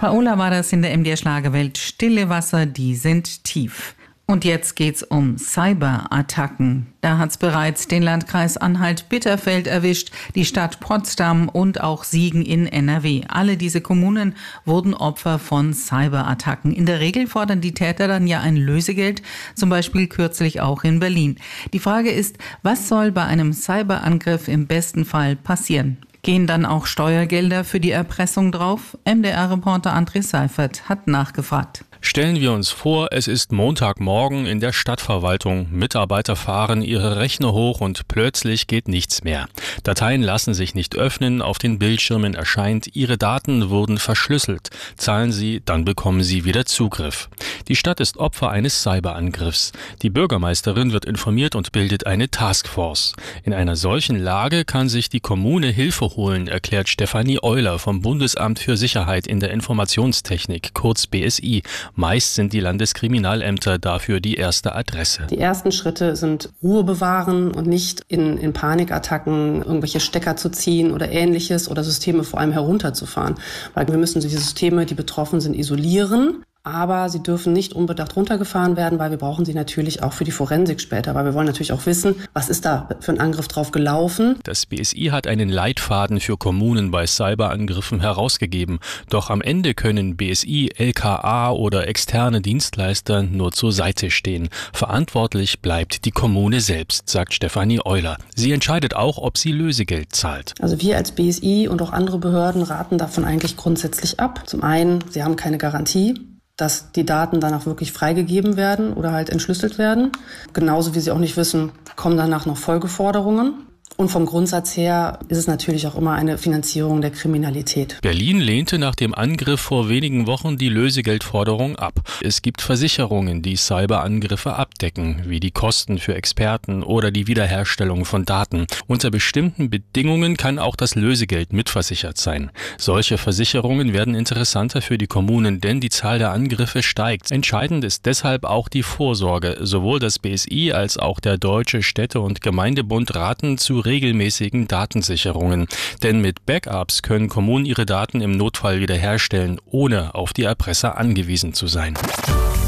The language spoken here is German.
Paola war das in der MDR Schlagerwelt. Stille Wasser, die sind tief. Und jetzt geht's um Cyberattacken. Da hat's bereits den Landkreis Anhalt-Bitterfeld erwischt, die Stadt Potsdam und auch Siegen in NRW. Alle diese Kommunen wurden Opfer von Cyberattacken. In der Regel fordern die Täter dann ja ein Lösegeld, zum Beispiel kürzlich auch in Berlin. Die Frage ist, was soll bei einem Cyberangriff im besten Fall passieren? Gehen dann auch Steuergelder für die Erpressung drauf? MDR-Reporter André Seifert hat nachgefragt. Stellen wir uns vor, es ist Montagmorgen in der Stadtverwaltung. Mitarbeiter fahren ihre Rechner hoch und plötzlich geht nichts mehr. Dateien lassen sich nicht öffnen, auf den Bildschirmen erscheint, Ihre Daten wurden verschlüsselt. Zahlen Sie, dann bekommen Sie wieder Zugriff. Die Stadt ist Opfer eines Cyberangriffs. Die Bürgermeisterin wird informiert und bildet eine Taskforce. In einer solchen Lage kann sich die Kommune Hilfe holen, erklärt Stefanie Euler vom Bundesamt für Sicherheit in der Informationstechnik, kurz BSI. Meist sind die Landeskriminalämter dafür die erste Adresse. Die ersten Schritte sind Ruhe bewahren und nicht in Panikattacken irgendwelche Stecker zu ziehen oder Ähnliches oder Systeme vor allem herunterzufahren. Weil wir müssen die Systeme, die betroffen sind, isolieren. Aber sie dürfen nicht unbedacht runtergefahren werden, weil wir brauchen sie natürlich auch für die Forensik später. Weil wir wollen natürlich auch wissen, was ist da für ein Angriff drauf gelaufen. Das BSI hat einen Leitfaden für Kommunen bei Cyberangriffen herausgegeben. Doch am Ende können BSI, LKA oder externe Dienstleister nur zur Seite stehen. Verantwortlich bleibt die Kommune selbst, sagt Stefanie Euler. Sie entscheidet auch, ob sie Lösegeld zahlt. Also wir als BSI und auch andere Behörden raten davon eigentlich grundsätzlich ab. Zum einen, sie haben keine Garantie, dass die Daten danach wirklich freigegeben werden oder halt entschlüsselt werden. Genauso wie sie auch nicht wissen, kommen danach noch Folgeforderungen. Und vom Grundsatz her ist es natürlich auch immer eine Finanzierung der Kriminalität. Berlin lehnte nach dem Angriff vor wenigen Wochen die Lösegeldforderung ab. Es gibt Versicherungen, die Cyberangriffe abdecken, wie die Kosten für Experten oder die Wiederherstellung von Daten. Unter bestimmten Bedingungen kann auch das Lösegeld mitversichert sein. Solche Versicherungen werden interessanter für die Kommunen, denn die Zahl der Angriffe steigt. Entscheidend ist deshalb auch die Vorsorge. Sowohl das BSI als auch der Deutsche Städte- und Gemeindebund raten zu regelmäßigen Datensicherungen. Denn mit Backups können Kommunen ihre Daten im Notfall wiederherstellen, ohne auf die Erpresser angewiesen zu sein.